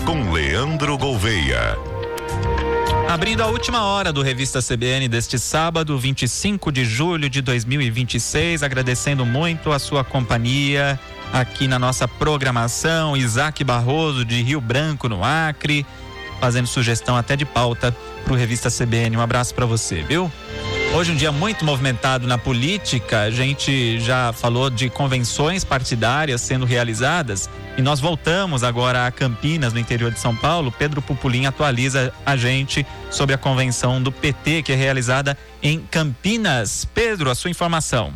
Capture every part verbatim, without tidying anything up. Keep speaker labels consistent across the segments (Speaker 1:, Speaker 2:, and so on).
Speaker 1: com Leandro Gouveia.
Speaker 2: Abrindo a última hora do Revista C B N deste sábado, vinte e cinco de julho de dois mil e vinte e seis, agradecendo muito a sua companhia aqui na nossa programação. Isaac Barroso, de Rio Branco, no Acre, fazendo sugestão até de pauta para o Revista C B N. Um abraço para você, viu? Hoje um dia muito movimentado na política. A gente já falou de convenções partidárias sendo realizadas e nós voltamos agora a Campinas, no interior de São Paulo. Pedro Pupulim atualiza a gente sobre a convenção do P T que é realizada em Campinas. Pedro, a sua informação.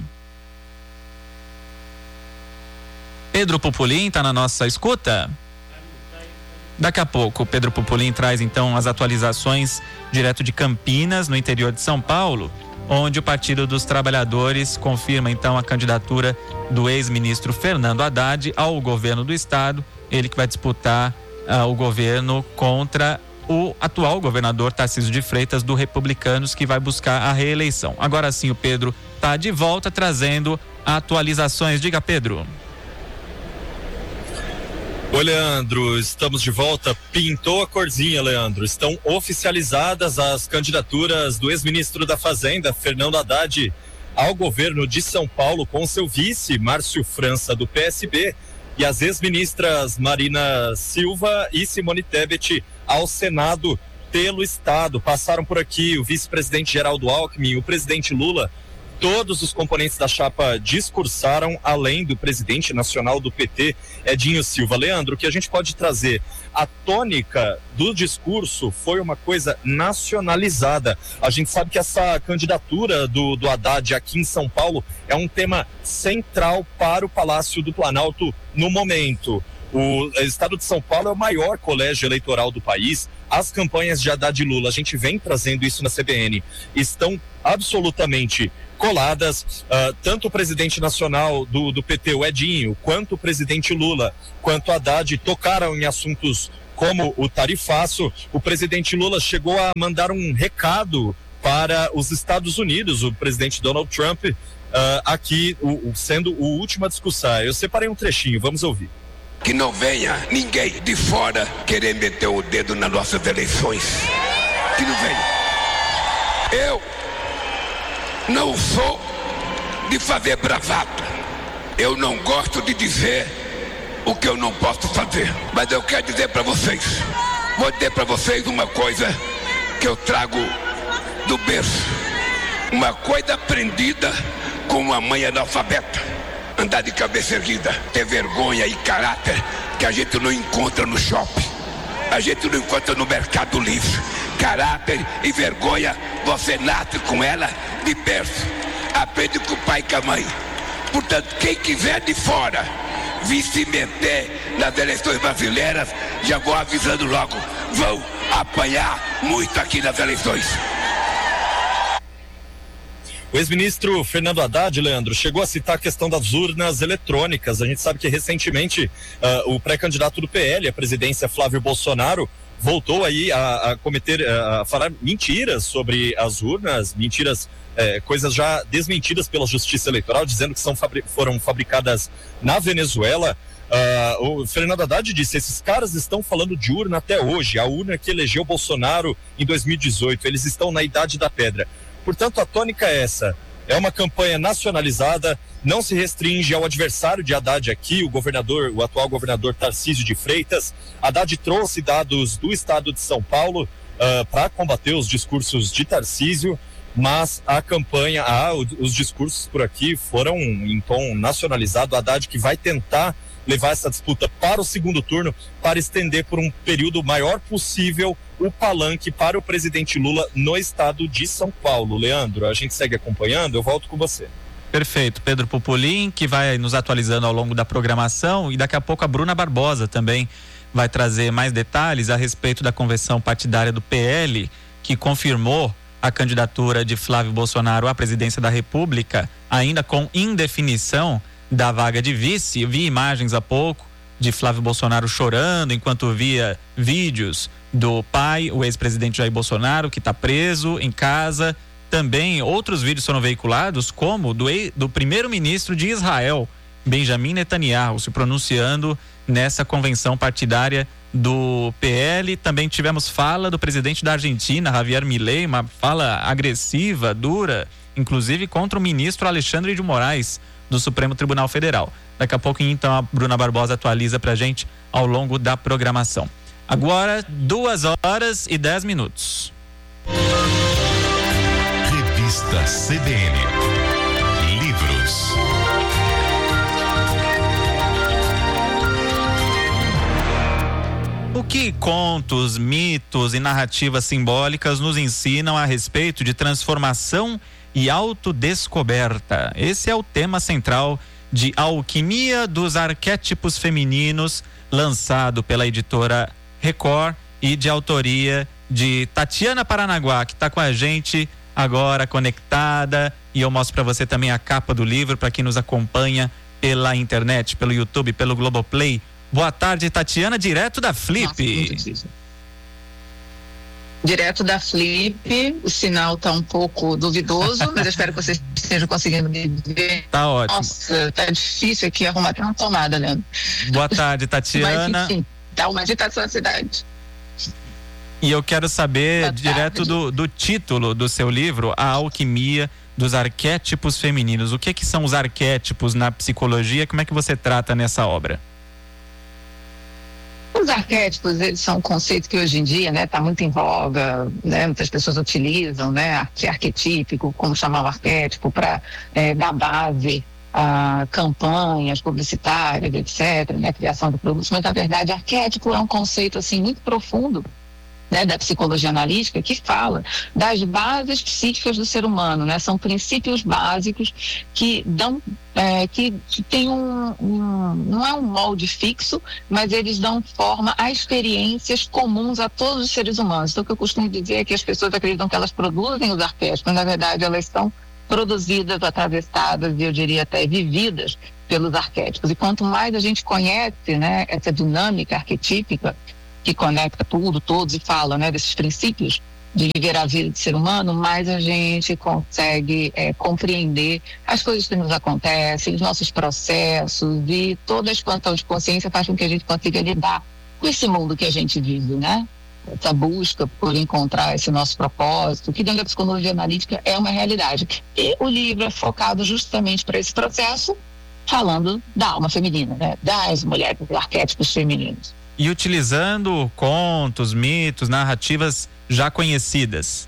Speaker 2: Pedro Pupulim está na nossa escuta? Daqui a pouco o Pedro Pupulim traz então as atualizações direto de Campinas, no interior de São Paulo, onde o Partido dos Trabalhadores confirma então a candidatura do ex-ministro Fernando Haddad ao governo do estado. Ele que vai disputar uh, o governo contra o atual governador Tarcísio de Freitas, do Republicanos, que vai buscar a reeleição. Agora sim o Pedro está de volta trazendo atualizações. Diga, Pedro.
Speaker 3: Oi, Leandro, estamos de volta. Pintou a corzinha, Leandro. Estão oficializadas as candidaturas do ex-ministro da Fazenda, Fernando Haddad, ao governo de São Paulo, com seu vice, Márcio França, do P S B, e as ex-ministras Marina Silva e Simone Tebet ao Senado pelo estado. Passaram por aqui o vice-presidente Geraldo Alckmin, o presidente Lula. Todos os componentes da chapa discursaram, além do presidente nacional do P T, Edinho Silva. Leandro, o que a gente pode trazer? A tônica do discurso foi uma coisa nacionalizada. A gente sabe que essa candidatura do, do Haddad aqui em São Paulo é um tema central para o Palácio do Planalto no momento. O estado de São Paulo é o maior colégio eleitoral do país. As campanhas de Haddad e Lula, a gente vem trazendo isso na C B N, estão absolutamente coladas. Uh, tanto o presidente nacional do, do P T, o Edinho, quanto o presidente Lula, quanto Haddad tocaram em assuntos como o tarifaço. O presidente Lula chegou a mandar um recado para os Estados Unidos, o presidente Donald Trump, uh, aqui o, o, sendo o último a discursar. Eu separei um trechinho, vamos ouvir.
Speaker 4: Que não venha ninguém de fora querer meter o dedo nas nossas eleições. Que não venha. Eu não sou de fazer bravata. Eu não gosto de dizer o que eu não posso fazer. Mas eu quero dizer para vocês, vou dizer para vocês uma coisa que eu trago do berço. Uma coisa aprendida com uma mãe analfabeta. Andar de cabeça erguida, ter vergonha e caráter que a gente não encontra no shopping, a gente não encontra no Mercado Livre. Caráter e vergonha, você nasce com ela de berço, aprende com o pai e com a mãe. Portanto, quem quiser de fora vir se meter nas eleições brasileiras, já vou avisando logo, vão apanhar muito aqui nas eleições.
Speaker 3: O ex-ministro Fernando Haddad, Leandro, chegou a citar a questão das urnas eletrônicas. A gente sabe que recentemente uh, o pré-candidato do P L à presidência, Flávio Bolsonaro, voltou aí a, a cometer, a falar mentiras sobre as urnas, mentiras, eh, coisas já desmentidas pela Justiça Eleitoral, dizendo que são fabri- foram fabricadas na Venezuela. Uh, o Fernando Haddad disse, esses caras estão falando de urna até hoje, a urna que elegeu Bolsonaro em dois mil e dezoito, eles estão na idade da pedra. Portanto, a tônica é essa, é uma campanha nacionalizada, não se restringe ao adversário de Haddad aqui, o governador, o atual governador Tarcísio de Freitas. Haddad trouxe dados do estado de São Paulo uh, para combater os discursos de Tarcísio, mas a campanha, ah, os discursos por aqui foram em tom nacionalizado. Haddad que vai tentar levar essa disputa para o segundo turno, para estender por um período maior possível o palanque para o presidente Lula no estado de São Paulo. Leandro, a gente segue acompanhando, eu volto com você.
Speaker 2: Perfeito, Pedro Pupulim, que vai nos atualizando ao longo da programação, e daqui a pouco a Bruna Barbosa também vai trazer mais detalhes a respeito da convenção partidária do P L, que confirmou a candidatura de Flávio Bolsonaro à presidência da República, ainda com indefinição da vaga de vice. Eu vi imagens há pouco de Flávio Bolsonaro chorando enquanto via vídeos do pai, o ex-presidente Jair Bolsonaro, que está preso em casa. Também outros vídeos foram veiculados, como do, do primeiro-ministro de Israel, Benjamin Netanyahu, se pronunciando nessa convenção partidária do P L. Também tivemos fala do presidente da Argentina, Javier Milei, uma fala agressiva, dura, inclusive contra o ministro Alexandre de Moraes, do Supremo Tribunal Federal. Daqui a pouquinho, então, a Bruna Barbosa atualiza pra gente ao longo da programação. Agora, duas horas e dez minutos.
Speaker 1: Revista C B N. Livros.
Speaker 2: O que contos, mitos e narrativas simbólicas nos ensinam a respeito de transformação e autodescoberta? Esse é o tema central de Alquimia dos Arquétipos Femininos, lançado pela editora Record e de autoria de Tatiana Paranaguá, que está com a gente agora conectada, e eu mostro para você também a capa do livro para quem nos acompanha pela internet, pelo YouTube, pelo Globoplay. Boa tarde, Tatiana, direto da Flip.
Speaker 5: Nossa, direto da Flip, o sinal tá um pouco duvidoso, mas eu espero que vocês estejam conseguindo me ver.
Speaker 2: Tá ótimo.
Speaker 5: Nossa, tá difícil aqui arrumar até uma tomada, Leandro.
Speaker 2: Boa tarde, Tatiana.
Speaker 5: Mas enfim, dá uma agitação na cidade.
Speaker 2: E eu quero saber,
Speaker 5: Boa
Speaker 2: direto
Speaker 5: tarde.
Speaker 2: do, do título do seu livro, A Alquimia dos Arquétipos Femininos. O que que são os arquétipos na psicologia? Como é que você trata nessa obra?
Speaker 5: Os arquétipos, eles são um conceito que hoje em dia, né, tá muito em voga, né, muitas pessoas utilizam, né, arque- arquetípico, como chamar o arquétipo, para é, dar base a campanhas publicitárias, etcétera, né, criação de produtos, mas na verdade arquétipo é um conceito assim muito profundo, né, da psicologia analítica, que fala das bases psíquicas do ser humano, né? São princípios básicos que dão, é, que, que tem um, um, não é um molde fixo, mas eles dão forma a experiências comuns a todos os seres humanos. Então, o que eu costumo dizer é que as pessoas acreditam que elas produzem os arquétipos, mas na verdade elas são produzidas, atravessadas e eu diria até vividas pelos arquétipos. E quanto mais a gente conhece, né, essa dinâmica arquetípica, que conecta tudo, todos, e fala, né, desses princípios de viver a vida do ser humano, mais a gente consegue é, compreender as coisas que nos acontecem, os nossos processos, e toda a expansão de consciência faz com que a gente consiga lidar com esse mundo que a gente vive, né? Essa busca por encontrar esse nosso propósito, que dentro da psicologia analítica é uma realidade. E o livro é focado justamente para esse processo, falando da alma feminina, né? Das mulheres, dos arquétipos femininos.
Speaker 2: E utilizando contos, mitos, narrativas já conhecidas.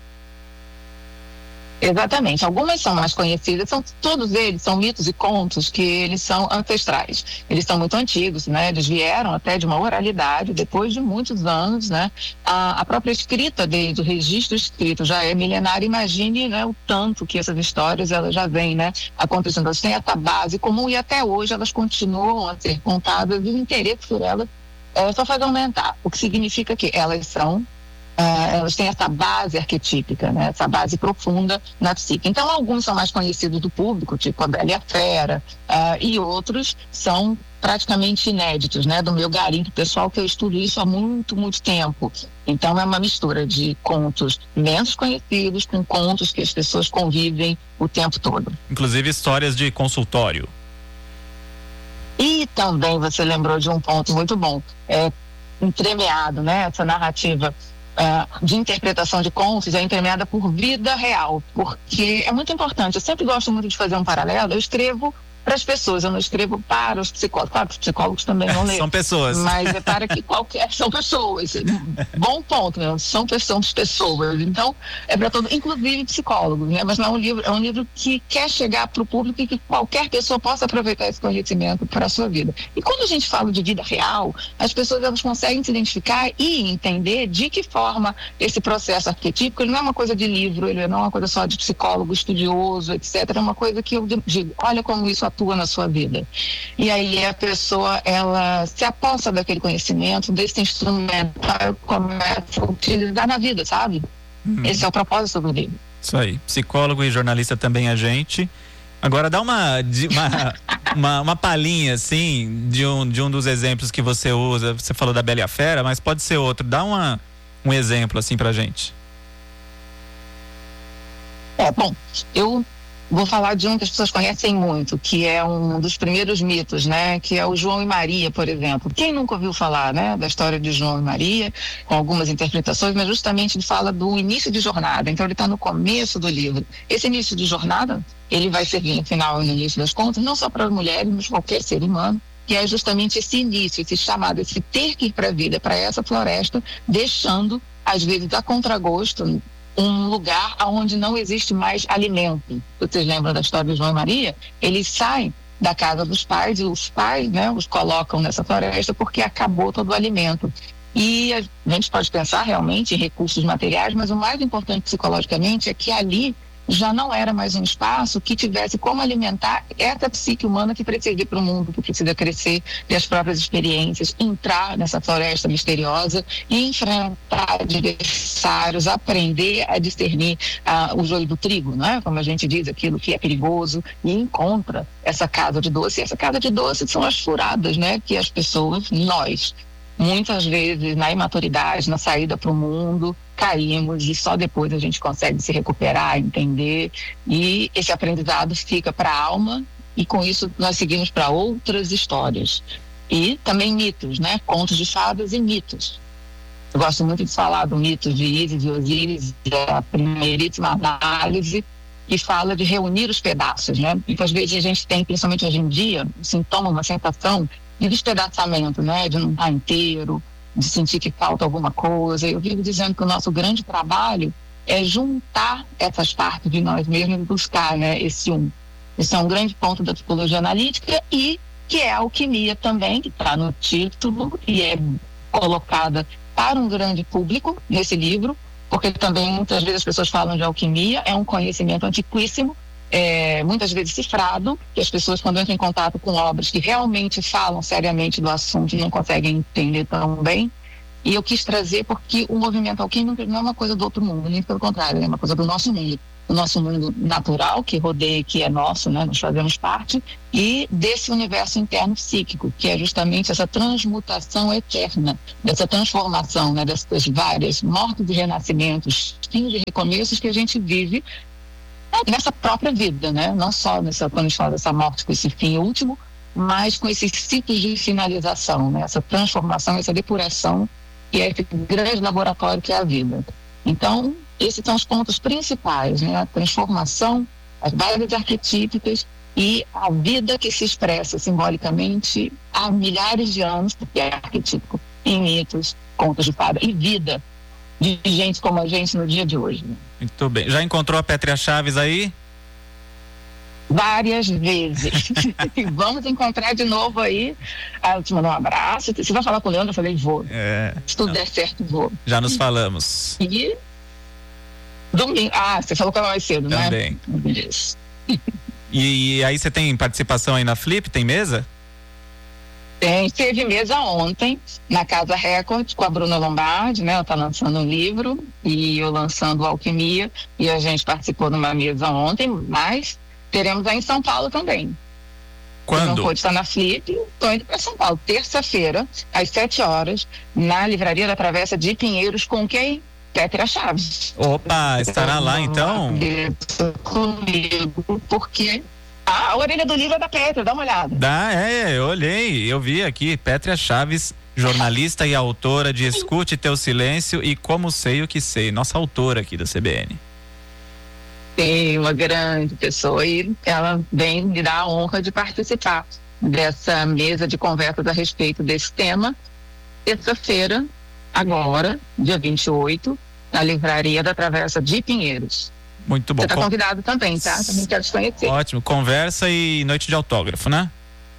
Speaker 5: Exatamente. Algumas são mais conhecidas, são, todos eles são mitos e contos que eles são ancestrais. Eles são muito antigos, né? Eles vieram até de uma oralidade depois de muitos anos, né? A, a própria escrita deles, o registro escrito já é milenário. Imagine, né, o tanto que essas histórias elas já vêm, né, acontecendo. Elas têm essa base comum e até hoje elas continuam a ser contadas e o interesse por elas é, só faz aumentar, o que significa que elas são, uh, elas têm essa base arquetípica, né, essa base profunda na psique. Então, alguns são mais conhecidos do público, tipo a Bela e a Fera, uh, e outros são praticamente inéditos, né, do meu garimpo pessoal, que eu estudo isso há muito, muito tempo. Então, é uma mistura de contos menos conhecidos com contos que as pessoas convivem o tempo todo.
Speaker 2: Inclusive histórias de consultório.
Speaker 5: E também você lembrou de um ponto muito bom, é entremeado, né? Essa narrativa uh, de interpretação de contos é entremeada por vida real, porque é muito importante. Eu sempre gosto muito de fazer um paralelo. Eu escrevo para as pessoas, eu não escrevo para os psicólogos. Claro, os psicólogos também não leem.
Speaker 2: São pessoas.
Speaker 5: Mas é para que qualquer... São pessoas. Bom ponto, meu. São pessoas, pessoas. Então, é para todo... Inclusive psicólogos, né? Mas não é um livro, é um livro que quer chegar para o público e que qualquer pessoa possa aproveitar esse conhecimento para a sua vida. E quando a gente fala de vida real, as pessoas elas conseguem se identificar e entender de que forma esse processo arquetípico, ele não é uma coisa de livro, ele não é uma coisa só de psicólogo, estudioso, etcétera. É uma coisa que eu digo, olha como isso atua na sua vida. E aí a pessoa, ela se aposta daquele conhecimento, desse instrumento, começa a utilizar na vida, sabe? Hum. Esse é o propósito do livro.
Speaker 2: Isso aí. Psicólogo e jornalista também a gente. Agora dá uma, uma, uma, uma palhinha, assim, de um, de um dos exemplos que você usa. Você falou da Bela e a Fera, mas pode ser outro. Dá uma, um exemplo, assim, pra gente.
Speaker 5: É, bom, eu Vou falar de um que as pessoas conhecem muito, que é um dos primeiros mitos, né? Que é o João e Maria, por exemplo. Quem nunca ouviu falar, né? Da história de João e Maria, com algumas interpretações, mas justamente ele fala do início de jornada. Então ele está no começo do livro. Esse início de jornada, ele vai servir no final e no início das contas, não só para as mulheres, mas qualquer ser humano, que é justamente esse início, esse chamado, esse ter que ir para a vida, para essa floresta, deixando, às vezes, a contragosto, um lugar onde não existe mais alimento. Vocês lembram da história de João e Maria? Eles saem da casa dos pais e os pais, né, os colocam nessa floresta porque acabou todo o alimento. E a gente pode pensar realmente em recursos materiais, mas o mais importante psicologicamente é que ali já não era mais um espaço que tivesse como alimentar essa psique humana que precisa ir para o mundo, que precisa crescer, ter as próprias experiências, entrar nessa floresta misteriosa e enfrentar adversários, aprender a discernir uh, o joio do trigo, não é? Como a gente diz, aquilo que é perigoso, e encontra essa casa de doce. E essa casa de doce são as furadas, né? Que as pessoas, nós, muitas vezes na imaturidade, na saída para o mundo, caímos e só depois a gente consegue se recuperar, entender, e esse aprendizado fica para a alma, e com isso nós seguimos para outras histórias. E também mitos, né? Contos de fadas e mitos. Eu gosto muito de falar do mito de Ísis e Osíris, da primeiríssima análise, que fala de reunir os pedaços, né? Muitas vezes a gente tem, principalmente hoje em dia, um sintoma, uma sensação de despedaçamento, né? De não estar inteiro, de sentir que falta alguma coisa. Eu vivo dizendo que o nosso grande trabalho é juntar essas partes de nós mesmos e buscar, né, esse um. Esse é um grande ponto da psicologia analítica, e que é a alquimia também, que está no título e é colocada para um grande público nesse livro, porque também muitas vezes as pessoas falam de alquimia, é um conhecimento antiquíssimo, É, muitas vezes cifrado, que as pessoas, quando entram em contato com obras que realmente falam seriamente do assunto, não conseguem entender tão bem. E eu quis trazer porque o movimento alquímico não é uma coisa do outro mundo, nem pelo contrário, é uma coisa do nosso mundo, do nosso mundo natural, que rodeia, que é nosso, né? Nós fazemos parte, e desse universo interno psíquico, que é justamente essa transmutação eterna, dessa transformação, né? Dessas várias mortes e renascimentos, fins e recomeços que a gente vive nessa própria vida, né? Não só nessa, quando a gente fala dessa morte com esse fim último, mas com esses ciclos de finalização, né? Essa transformação, essa depuração, que é esse grande laboratório que é a vida. Então, esses são os pontos principais, né? A transformação, as bases arquetípicas e a vida que se expressa simbolicamente há milhares de anos, porque é arquetípico, em mitos, contos de fada e vida de gente como a gente no dia de hoje.
Speaker 2: Muito bem. Já encontrou a Pétria Chaves aí?
Speaker 5: Várias vezes. Vamos encontrar de novo aí. Ela te mandou um abraço. Você vai falar com o Leandro? Eu falei, vou. É, Se tudo não. der certo, vou.
Speaker 2: Já nos falamos.
Speaker 5: E domingo. Ah, você falou com ela mais cedo, né?
Speaker 2: Também.
Speaker 5: Beleza.
Speaker 2: E, e aí você tem participação aí na Flip? Tem mesa?
Speaker 5: Tem, teve mesa ontem na Casa Record com a Bruna Lombardi, né? Ela está lançando um livro e eu lançando Alquimia, e a gente participou de uma mesa ontem, mas teremos aí em São Paulo também.
Speaker 2: Quando?
Speaker 5: Eu não pôde estar na Flip, estou indo para São Paulo, terça-feira, às sete horas, na Livraria da Travessa de Pinheiros, com quem? Pétria Chaves.
Speaker 2: Opa, estará lá então?
Speaker 5: Comigo, porque Ah, a orelha do livro é da Pétria, dá uma olhada.
Speaker 2: Dá, é, eu olhei, eu vi aqui, Pétria Chaves, jornalista e autora de Escute Teu Silêncio e Como Sei o Que Sei, nossa autora aqui da C B N.
Speaker 5: Tem uma grande pessoa e ela vem me dar a honra de participar dessa mesa de conversas a respeito desse tema, terça-feira, agora, dia vinte e oito, na Livraria da Travessa de Pinheiros.
Speaker 2: Muito bom.
Speaker 5: Você está convidado também, tá? Também quero te conhecer.
Speaker 2: Ótimo. Conversa e noite de autógrafo, né?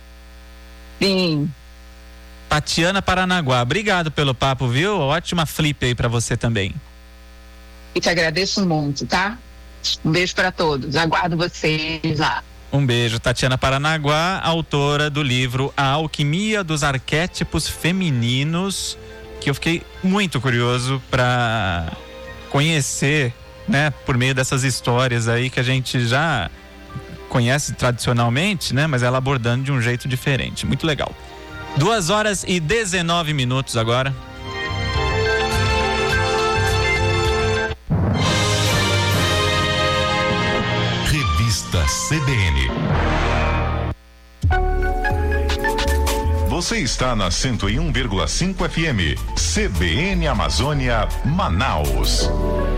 Speaker 5: Sim.
Speaker 2: Tatiana Paranaguá, obrigado pelo papo, viu? Ótima Flip aí pra você também.
Speaker 5: E te agradeço muito, tá? Um beijo para todos. Aguardo vocês lá.
Speaker 2: Um beijo. Tatiana Paranaguá, autora do livro A Alquimia dos Arquétipos Femininos, que eu fiquei muito curioso para conhecer, né, por meio dessas histórias aí que a gente já conhece tradicionalmente, né, mas ela abordando de um jeito diferente. Muito legal. Duas horas e dezenove minutos agora.
Speaker 1: Revista Revista C B N. Você está na cento e um vírgula cinco F M. C B N Amazônia, Manaus.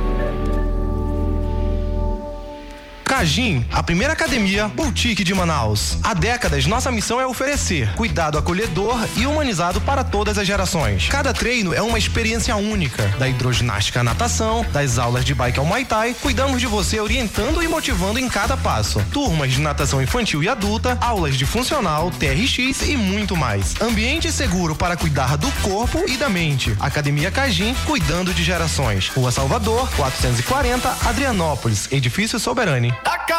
Speaker 6: Cagim, a primeira academia boutique de Manaus. Há décadas, nossa missão é oferecer cuidado acolhedor e humanizado para todas as gerações. Cada treino é uma experiência única. Da hidroginástica à natação, das aulas de bike ao Muay Thai, cuidamos de você orientando e motivando em cada passo. Turmas de natação infantil e adulta, aulas de funcional, T R X e muito mais. Ambiente seguro para cuidar do corpo e da mente. Academia Cagim, cuidando de gerações. Rua Salvador, quatrocentos e quarenta, Adrianópolis, Edifício Soberani.